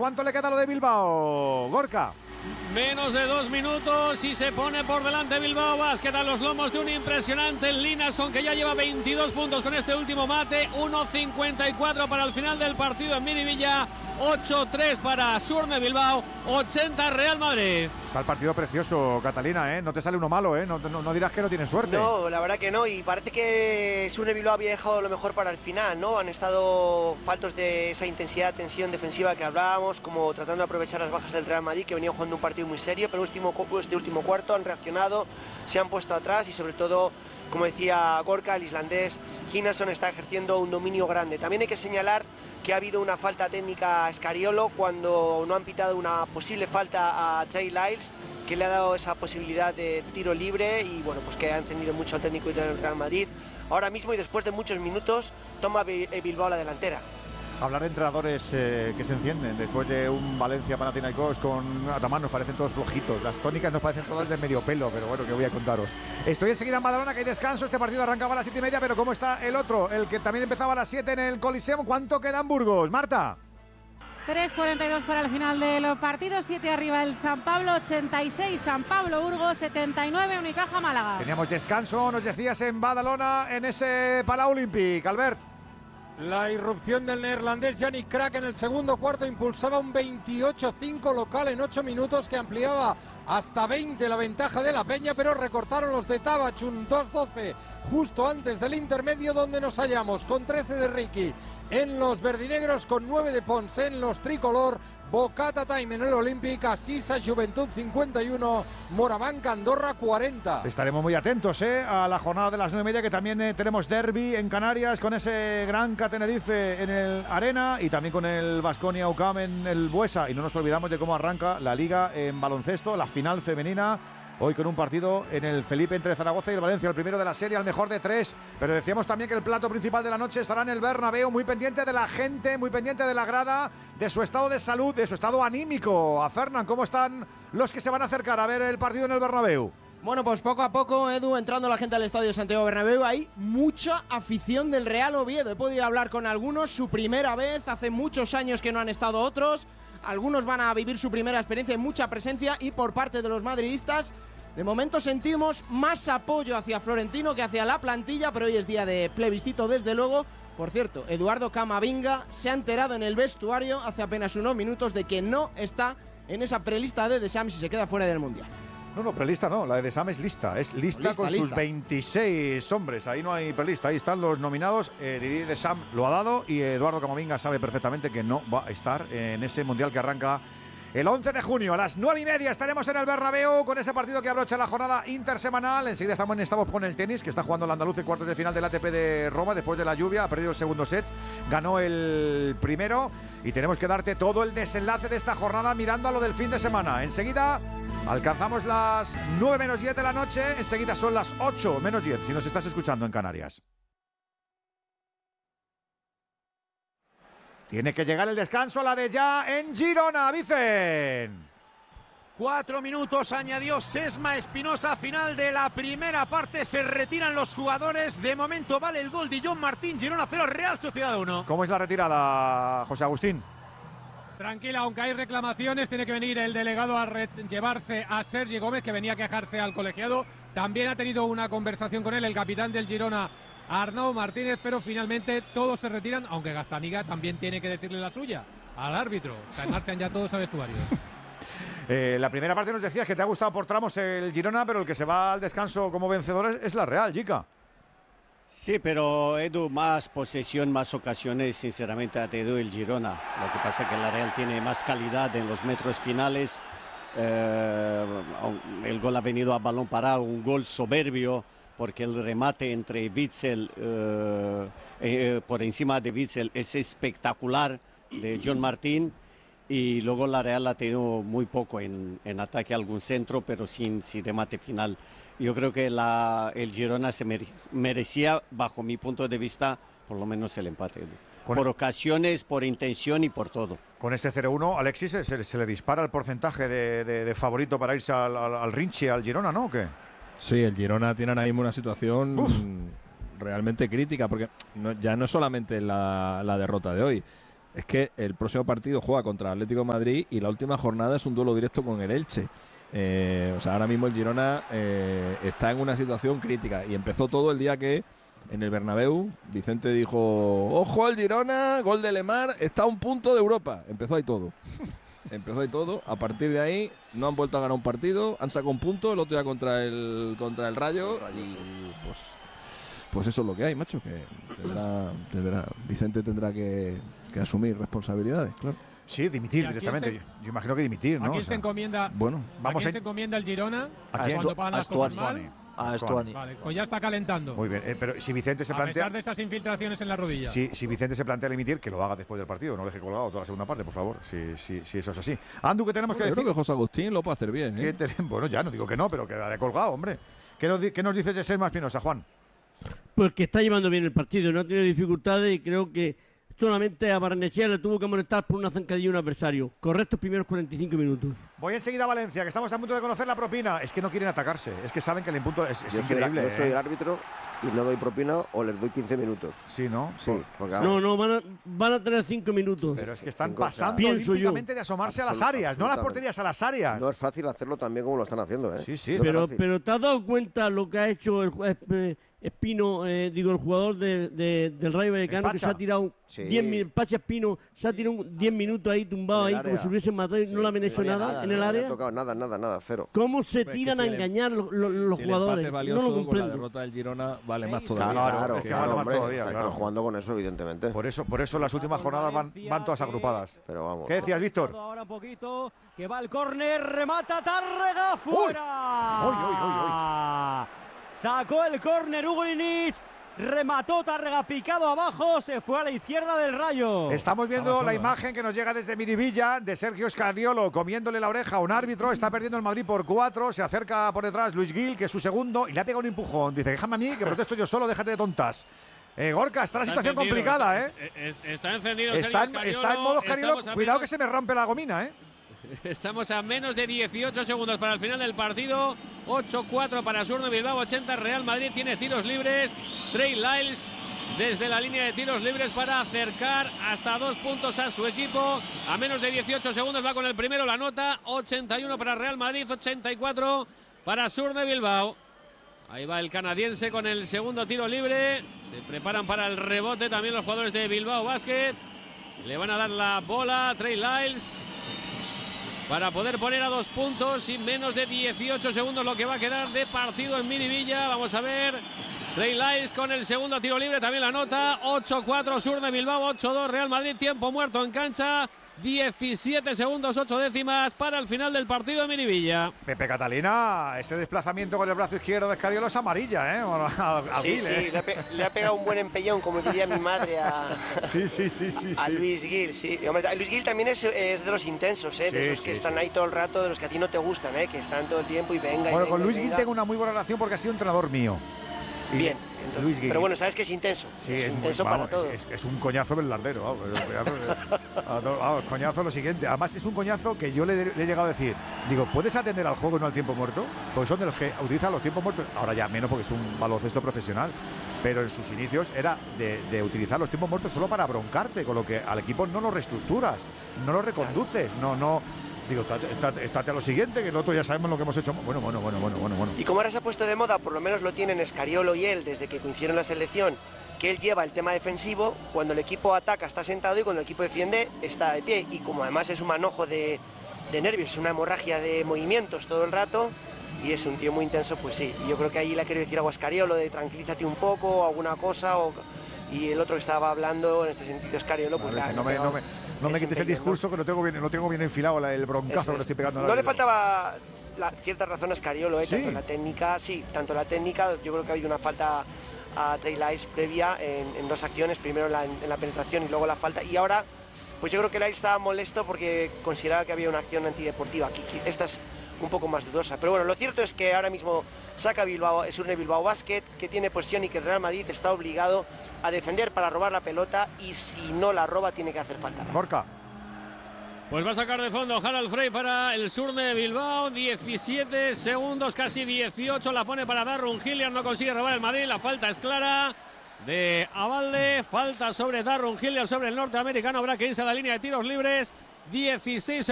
¿Cuánto le queda a lo de Bilbao, Gorka? Menos de 2 minutos y se pone por delante Bilbao Basket a los lomos de un impresionante Linason que ya lleva 22 puntos con este último mate. 1.54 para el final del partido en Miribilla. 8-3 para Surne Bilbao, 80 Real Madrid. Está el partido precioso, Catalina, ¿eh? No te sale uno malo, ¿eh? No dirás que no tienes suerte. No, la verdad que no, y parece que Surne Bilbao había dejado lo mejor para el final, ¿no? Han estado faltos de esa intensidad, tensión defensiva que hablábamos, como tratando de aprovechar las bajas del Real Madrid, que venía jugando un partido muy serio, pero este último cuarto han reaccionado, se han puesto atrás y sobre todo, como decía Gorka, el islandés Hinason está ejerciendo un dominio grande. También hay que señalar que ha habido una falta técnica a Scariolo cuando no han pitado una posible falta a Trey Lyles, que le ha dado esa posibilidad de tiro libre y bueno, pues que ha encendido mucho al técnico del Real Madrid. Ahora mismo y después de muchos minutos toma Bilbao la delantera. Hablar de entrenadores que se encienden después de un Valencia Panathinaikos con Ataman nos parecen todos flojitos. Las tónicas nos parecen todas de medio pelo, pero bueno, que voy a contaros. Estoy enseguida en Badalona, que hay descanso. Este partido arrancaba a las 7:30, pero ¿cómo está el otro? El que también empezaba a las 7 en el Coliseum. ¿Cuánto queda en Burgos, Marta? 3:42 para el final del partido, 7 arriba el San Pablo, 86 San Pablo Burgos, 79 Unicaja Málaga. Teníamos descanso, nos decías, en Badalona, en ese Palau Olímpic, Albert. La irrupción del neerlandés Yannick Crack en el segundo cuarto impulsaba un 28-5 local en 8 minutos que ampliaba hasta 20 la ventaja de la Peña, pero recortaron los de Tabach, un 2-12 justo antes del intermedio, donde nos hallamos con 13 de Ricky en los verdinegros, con 9 de Pons en los tricolor. Bocata Time en el Olímpic, Asisa Juventud 51, Morabanca Andorra 40. Estaremos muy atentos a la jornada de las 9:30, que también tenemos derbi en Canarias con ese Granca Tenerife en el Arena y también con el Baskonia UCAM en el Buesa. Y no nos olvidamos de cómo arranca la Liga en baloncesto, la final femenina. Hoy con un partido en el Felipe entre Zaragoza y el Valencia, el primero de la serie, al mejor de 3. Pero decíamos también que el plato principal de la noche estará en el Bernabéu, muy pendiente de la gente, muy pendiente de la grada, de su estado de salud, de su estado anímico. A Fernán, ¿cómo están los que se van a acercar a ver el partido en el Bernabéu? Bueno, pues poco a poco, Edu, entrando la gente al estadio Santiago Bernabéu, hay mucha afición del Real Oviedo. He podido hablar con algunos, su primera vez, hace muchos años que no han estado otros. Algunos van a vivir su primera experiencia, y mucha presencia, y por parte de los madridistas, de momento sentimos más apoyo hacia Florentino que hacia la plantilla, pero hoy es día de plebiscito, desde luego. Por cierto, Eduardo Camavinga se ha enterado en el vestuario hace apenas unos minutos de que no está en esa prelista de Deschamps y se queda fuera del Mundial. No, prelista no, la de Deschamps es lista con sus 26 hombres, ahí no hay prelista, ahí están los nominados. Didier Deschamps lo ha dado y Eduardo Camavinga sabe perfectamente que no va a estar en ese Mundial que arranca el 11 de junio a las 9:30. Estaremos en el Bernabéu con ese partido que abrocha la jornada intersemanal. Enseguida estamos con el tenis, que está jugando el andaluz en cuartos de final del ATP de Roma después de la lluvia. Ha perdido el segundo set, ganó el primero y tenemos que darte todo el desenlace de esta jornada mirando a lo del fin de semana. Enseguida alcanzamos las 9:10 de la noche, enseguida son las 8:10 si nos estás escuchando en Canarias. Tiene que llegar el descanso a la de ya en Girona, Vicen. 4 minutos añadió Sesma Espinosa, final de la primera parte, se retiran los jugadores, de momento vale el gol de John Martín, Girona 0, Real Sociedad 1. ¿Cómo es la retirada, José Agustín? Tranquila, aunque hay reclamaciones, tiene que venir el delegado a llevarse a Sergi Gómez, que venía a quejarse al colegiado. También ha tenido una conversación con él el capitán del Girona, Arnau Martínez, pero finalmente todos se retiran, aunque Gazzaniga también tiene que decirle la suya al árbitro. Se marchan ya todos a vestuarios. La primera parte nos decías que te ha gustado por tramos el Girona, pero el que se va al descanso como vencedor es la Real, Jica. Sí, pero Edu, más posesión, más ocasiones, sinceramente ha tenido el Girona. Lo que pasa es que la Real tiene más calidad en los metros finales. El gol ha venido a balón parado, un gol soberbio, porque el remate entre Witsel, por encima de Witsel, es espectacular, de John Martín. Y luego la Real ha tenido muy poco en ataque, algún centro, pero sin remate final. Yo creo que el Girona se merecía, bajo mi punto de vista, por lo menos el empate. Por ocasiones, por intención y por todo. Con ese 0-1, Alexis, se le dispara el porcentaje de favorito para irse al Rinchi, al Girona, ¿no? ¿O qué? Sí, el Girona tiene ahora mismo una situación realmente crítica, porque ya no solamente la derrota de hoy. es que el próximo partido juega contra el Atlético de Madrid y la última jornada es un duelo directo con el Elche. O sea, ahora mismo el Girona está en una situación crítica y empezó todo el día que en el Bernabéu Vicente dijo: ojo al Girona, gol de Lemar, está a un punto de Europa. Empezó ahí todo. A partir de ahí no han vuelto a ganar un partido, han sacado un punto el otro día contra el Rayo y pues eso es lo que hay, macho, que Vicente tendrá que asumir responsabilidades, claro. Sí, dimitir directamente. Yo imagino que dimitir, ¿no? ¿A quién se encomienda? Bueno, ¿A quién se encomienda el Girona? Cuando pagan las cosas mal. Stuani. Vale, pues ya está calentando. Muy bien, pero si Vicente se plantea... A pesar de esas infiltraciones en la rodilla. Si Vicente se plantea dimitir, que lo haga después del partido, no lo deje colgado toda la segunda parte, por favor, si eso es así. Andu, ¿qué tenemos que decir? Yo creo que José Agustín lo puede hacer bien, ¿eh? Bueno, ya no digo que no, pero quedaré colgado, hombre. ¿Qué nos dices de Selma Espinosa, Juan? Pues que está llevando bien el partido, no ha tenido dificultades y creo que solamente a Barnechea le tuvo que molestar por una zancadilla a un adversario. Correctos primeros 45 minutos. Voy enseguida a Valencia, que estamos a punto de conocer la propina. Es que no quieren atacarse, es que saben que el impunto es increíble. Yo soy el árbitro y no doy propina o les doy 15 minutos. Sí, ¿no? Sí. Porque no, van a tener 5 minutos. Pero es que están pasando olímpicamente de asomarse a las áreas, no a las porterías, a las áreas. No es fácil hacerlo también como lo están haciendo, ¿eh? Sí, pero ¿te has dado cuenta lo que ha hecho el Espino, el jugador del Rayo Vallecano, que se ha tirado 10 minutos, Pacha Espino, se ha tirado 10 minutos ahí tumbado ahí como si hubiesen matado y no le han hecho nada en el área? No ha tocado nada, cero. ¿Cómo se tiran a engañar los jugadores? No lo comprendo. Con la derrota del Girona vale más todavía. Claro, más todavía. Están jugando con eso, evidentemente. Por eso las últimas jornadas van todas agrupadas. Pero vamos. ¿Qué decías, Víctor? Ahora un poquito, que va el córner, remata Tárrega, fuera. Sacó el córner Hugo Inich, remató Tárrega picado abajo, se fue a la izquierda del Rayo. Estamos viendo la imagen que nos llega desde Miribilla de Sergio Scariolo comiéndole la oreja a un árbitro. Está perdiendo el Madrid por 4, se acerca por detrás Luis Gil, que es su segundo, y le ha pegado un empujón. Dice: déjame a mí, que protesto yo solo, déjate de tontas. Gorka, está la situación complicada, ¿eh? Está encendido. Está en modo Scariolo. Cuidado que se me rompe la gomina, ¿eh? Estamos a menos de 18 segundos para el final del partido. 8-4 para Surne Bilbao, 80 Real Madrid. Tiene tiros libres. Trey Lyles desde la línea de tiros libres para acercar hasta 2 puntos a su equipo. A menos de 18 segundos va con el primero la nota. 81 para Real Madrid, 84 para Surne Bilbao. Ahí va el canadiense con el segundo tiro libre. Se preparan para el rebote también los jugadores de Bilbao Basket. Le van a dar la bola a Trey Lyles para poder poner a 2 puntos y menos de 18 segundos lo que va a quedar de partido en Miribilla. Vamos a ver. Trey Lyles con el segundo tiro libre, también la nota. 8-4 Surne Bilbao, 8-2 Real Madrid. Tiempo muerto en cancha. 17 segundos, 8 décimas para el final del partido de Miribilla. Pepe Catalina, este desplazamiento con el brazo izquierdo de Scariolo es amarilla, ¿eh? Sí, le ha pegado un buen empellón, como diría mi madre a Luis Gil. Sí. Hombre, Luis Gil también es de los intensos, ¿eh? De esos que están ahí todo el rato, de los que a ti no te gustan, ¿eh? Que están todo el tiempo y venga. Bueno, con Luis Gil tengo una muy buena relación porque ha sido entrenador mío. Bien. Entonces, pero bueno, sabes que es intenso. Sí, es intenso para todo. Es un coñazo velardero. Coñazo lo siguiente. Además, es un coñazo que yo le he llegado a decir. Digo, ¿puedes atender al juego y no al tiempo muerto? Porque son de los que utilizan los tiempos muertos. Ahora ya menos porque es un baloncesto profesional. Pero en sus inicios era de utilizar los tiempos muertos solo para broncarte, con lo que al equipo no lo reestructuras, no lo reconduces, no. Digo, estate a lo siguiente, que el otro ya sabemos lo que hemos hecho. Bueno. Y como ahora se ha puesto de moda, por lo menos lo tienen Scariolo y él desde que coincidieron en la selección, que él lleva el tema defensivo. Cuando el equipo ataca está sentado y cuando el equipo defiende está de pie. Y como además es un manojo de nervios, es una hemorragia de movimientos todo el rato y es un tío muy intenso, pues sí. Y yo creo que ahí le ha querido decir algo a Scariolo de tranquilízate un poco o alguna cosa. Y el otro que estaba hablando en este sentido, Scariolo, pues no me quites el discurso, que lo tengo bien enfilado, el broncazo que le estoy pegando. No le faltaba cierta razón a Scariolo, ¿eh? ¿Sí? Tanto la técnica, yo creo que ha habido una falta a Trey Lyles previa en 2 acciones, primero en la penetración y luego la falta, y ahora pues yo creo que Lyles estaba molesto porque consideraba que había una acción antideportiva. Aquí esta es un poco más dudosa, pero bueno, lo cierto es que ahora mismo saca Surne Bilbao Basket, que tiene posesión y que el Real Madrid está obligado a defender para robar la pelota y si no la roba tiene que hacer falta. Gorka. Pues va a sacar de fondo Harald Frey para el Surne de Bilbao. 17 segundos, casi 18. La pone para Darrun Hilliard. No consigue robar el Madrid. La falta es clara. de Abalde. Falta sobre Darren Hilliard, sobre el norteamericano. Habrá que irse a la línea de tiros libres. 16 segundos.